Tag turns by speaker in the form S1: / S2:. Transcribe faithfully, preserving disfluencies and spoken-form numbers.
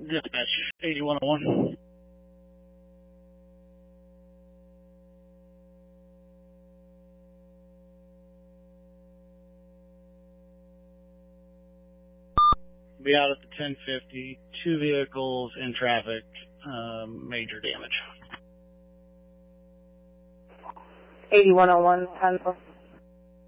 S1: Dispatch, eighty-one oh one. Be out at the ten fifty, two vehicles in traffic, um, major damage.
S2: eighty-one oh one, ten